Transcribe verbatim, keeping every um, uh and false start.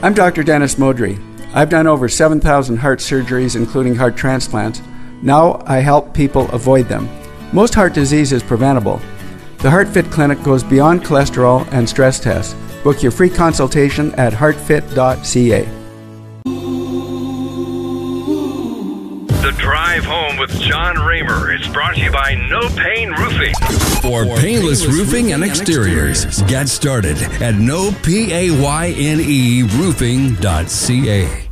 I'm Doctor Dennis Modry. I've done over seven thousand heart surgeries, including heart transplants. Now I help people avoid them. Most heart disease is preventable. The HeartFit Clinic goes beyond cholesterol and stress tests. Book your free consultation at heart fit dot c a. The Drive Home with John Raymer is brought to you by No Pain Roofing. For painless roofing and exteriors, get started at no payne roofing dot c a.